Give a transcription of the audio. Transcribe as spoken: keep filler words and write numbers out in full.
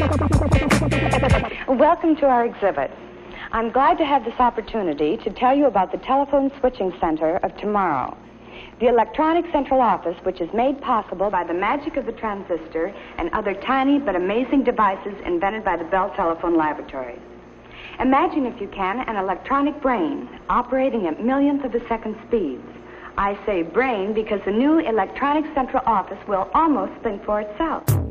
Welcome to our exhibit. I'm glad to have this opportunity to tell you about the telephone switching center of tomorrow. The electronic central office, which is made possible by the magic of the transistor and other tiny but amazing devices invented by the Bell Telephone Laboratories. Imagine, if you can, an electronic brain operating at millionth of a second speeds. I say brain because the new electronic central office will almost think for itself.